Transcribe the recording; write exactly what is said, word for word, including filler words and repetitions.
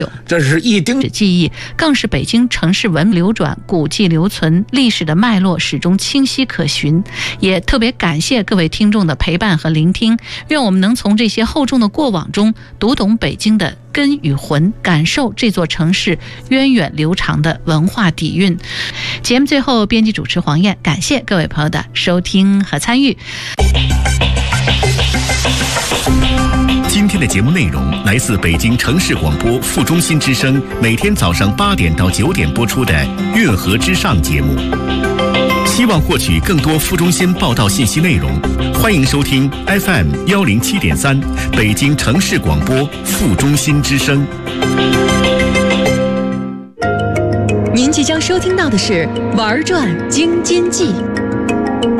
这是一定记忆，更是北京城市文流转、古迹留存、历史的脉络始终清晰可循。也特别感谢各位听众的陪伴和聆听，愿我们能从这些厚重的过往中读懂北京的根与魂，感受这座城市源远流长的文化底蕴。节目最后，编辑主持黄燕，感谢各位朋友的收听和参与。 今天的节目内容来自北京城市广播副中心之声，每天早上八点到九点播出的《运河之上》节目。希望获取更多副中心报道信息内容，欢迎收听 F M 幺零七点三北京城市广播副中心之声。 您即将收听到的是《玩转京津冀》。